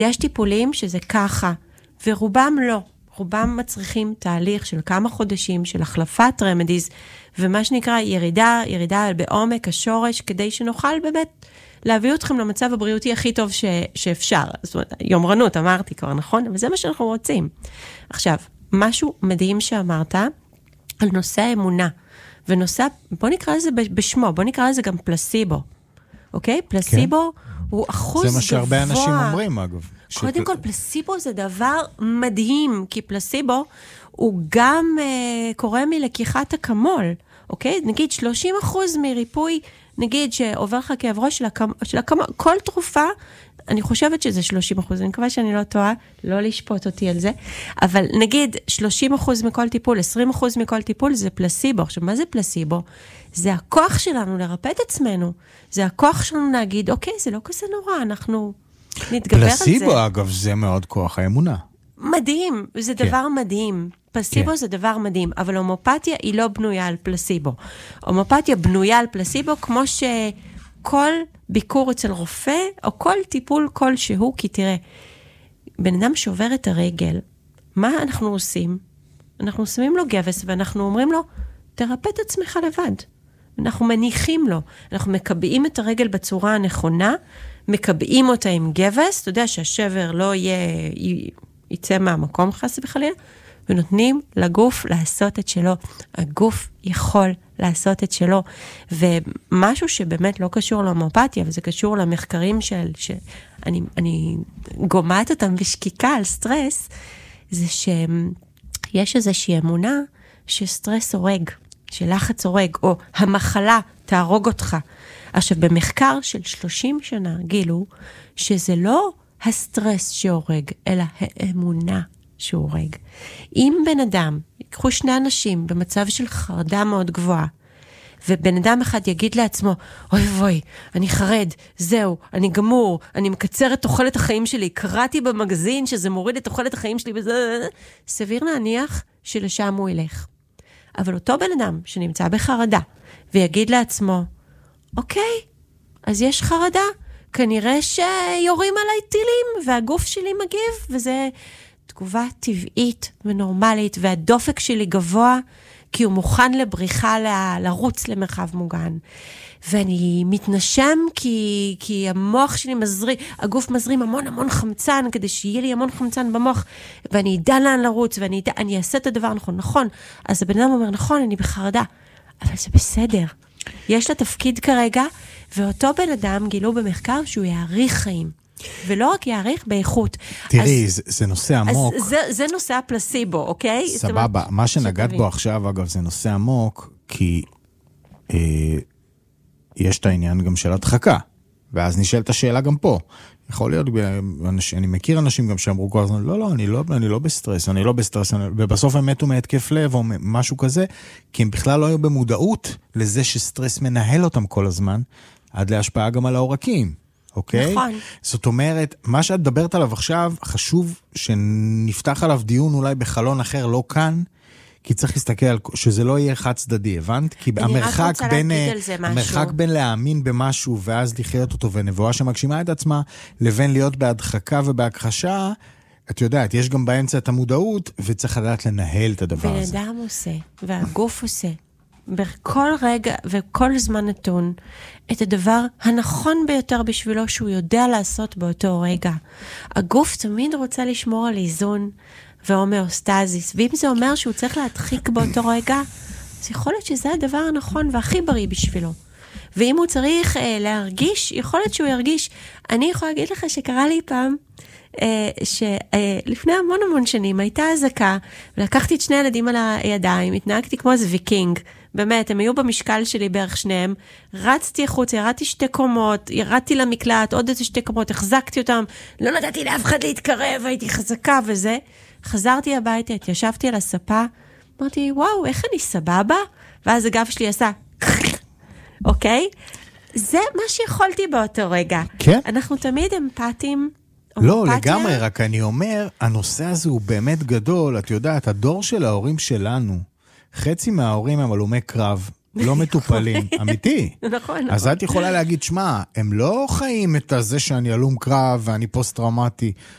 יש טיפולים שזה ככה, ורובם לא. רובם מצריכים תהליך של כמה חודשים, של החלפת רמדיז, ומה שנקרא ירידה בעומק השורש, כדי שנוכל באמת להביא אתכם למצב הבריאותי הכי טוב שאפשר. זאת אומרת, יומרנות, אמרתי כבר, נכון? אבל זה מה שאנחנו רוצים. עכשיו, משהו מדהים שאמרת, על נושא האמונה, ונושא, בוא נקרא לזה בשמו, בוא נקרא לזה גם פלסיבו. אוקיי? פלסיבו הוא אחוז גבוה. זה מה שהרבה אנשים אומרים, אגב. קודם כל, פלסיבו זה דבר מדהים, כי פלסיבו הוא גם קורה מלקיחת אקמול, אוקיי? נגיד 30% מריפוי, נגיד שעובר לך כאב ראש של אקמול, כל תרופה, אני חושבת שזה 30%, אני מקווה שאני לא טועה, לא לשפוט אותי על זה, אבל נגיד 30% מכל טיפול, 20% מכל טיפול זה פלסיבו. עכשיו, מה זה פלסיבו? זה הכוח שלנו לרפא את עצמנו, זה הכוח שלנו להגיד, אוקיי, זה לא כזה נורא, אנחנו נתגבר על זה. פלסיבו, אגב, זה מאוד כוח האמונה. מדהים, זה דבר מדהים. פלסיבו זה דבר מדהים, אבל הומופתיה היא לא בנויה על פלסיבו. הומופתיה בנויה על פלסיבו כמו שכל ביקור אצל רופא, או כל טיפול כלשהו, כי תראה, בן אדם שובר את הרגל, מה אנחנו עושים? אנחנו שמים לו גבס, ואנחנו אומרים לו, תרפא את עצמך לבד. אנחנו מניחים לו, אנחנו מקבעים את הרגל בצורה הנכונה, מקבעים אותה עם גבס, אתה יודע שהשבר לא יצא מהמקום חס וחלילה, ונותנים לגוף לעשות את שלו. הגוף יכול לעשות את שלו. ומשהו שבאמת לא קשור להומופתיה, וזה קשור למחקרים שאני גומעת אותם בשקיקה על סטרס, זה שיש איזושהי אמונה שסטרס הורג, שלחץ הורג, או המחלה תהרוג אותך. עכשיו, במחקר של 30 שנה גילו שזה לא הסטרס שהורג, אלא האמונה שהורג. אם בן אדם, יקחו שני אנשים במצב של חרדה מאוד גבוהה, ובן אדם אחד יגיד לעצמו, אוי ווי, אני חרד, זהו, אני גמור, אני מקצר את תוחלת החיים שלי, קראתי במגזין שזה מוריד את תוחלת החיים שלי, סביר להניח שלשם הוא ילך. אבל אותו בן אדם שנמצא בחרדה, ויגיד לעצמו, אוקיי, אז יש חרדה, כנראה שיורים עליי טילים, והגוף שלי מגיב, וזה תגובה טבעית ונורמלית, והדופק שלי גבוה, כי הוא מוכן לבריחה לרוץ למרחב מוגן. ואני מתנשם כי המוח שלי מזרים, הגוף מזרים המון חמצן, כדי שיהיה לי המון חמצן במוח, ואני אדע לאן לרוץ, ואני אעשה את הדבר נכון. אז הבן אדם אומר, נכון, אני בחרדה, אבל זה בסדר. יש לה תפקיד כרגע, ואותו בן אדם גילו במחקר שהוא יאריך חיים. ולא רק יאריך באיכות. תראי, זה נושא עמוק. זה נושא הפלסיבו, אוקיי? סבבה. מה שנגעת בו עכשיו, אגב, זה נושא עמוק, כי יש את העניין גם של הדחקה. ואז נשאלת השאלה גם פה. יכול להיות, אני מכיר אנשים גם שאמרו כל הזמן, לא, אני לא בסטרס, ובסוף הם מתו מהתקף לב או משהו כזה, כי הם בכלל לא היו במודעות לזה שסטרס מנהל אותם כל הזמן, עד להשפעה גם על העורקים. אוקיי? נכון. זאת אומרת, מה שאת דברת עליו עכשיו, חשוב שנפתח עליו דיון אולי בחלון אחר, לא כאן, כי צריך להסתכל על שזה לא יהיה חד צדדי, הבנת? כי המרחק בין להאמין במשהו ואז לחיות אותו ונבואה שמגשימה את עצמה, לבין להיות בהדחקה ובהכחשה, את יודעת, יש גם באמצע את המודעות, וצריך לדעת לנהל את הדבר הזה. בן אדם עושה, והגוף עושה. בכל רגע וכל זמן נתון את הדבר הנכון ביותר בשבילו שהוא יודע לעשות באותו רגע. הגוף תמיד רוצה לשמור על איזון והומאוסטזיס, ואם זה אומר שהוא צריך להדחיק באותו רגע, אז יכול להיות שזה הדבר הנכון והכי בריא בשבילו. ואם הוא צריך להרגיש, יכול להיות שהוא ירגיש. אני יכולה להגיד לך שקרה לי פעם, שלפני המון שנים הייתה הזקה, ולקחתי את שני ילדים על הידיים, התנהגתי כמו איזה ויקינג, באמת, הם היו במשקל שלי בערך שניהם, רצתי החוץ, ירדתי 2 קומות, ירדתי למקלט, עוד איזה 2 קומות, החזקתי אותם, לא נתתי לאף אחד להתקרב, הייתי חזקה וזה, חזרתי הביתה, התיישבתי על הספה, אמרתי, וואו, איך אני סבבה? ואז הגב שלי עשה, אוקיי? זה מה שיכולתי באותו רגע. כן. אנחנו תמיד אמפתיים, לא, לגמרי, רק אני אומר, הנושא הזה הוא באמת גדול, את יודעת, הדור של ההורים שלנו, חצי מההורים הם הלומי קרב, לא מטופלים, אמיתי. נכון. אז את יכולה להגיד, שמה, הם לא חיים את זה שאני אלום קרב ואני פוסט-טראומטי.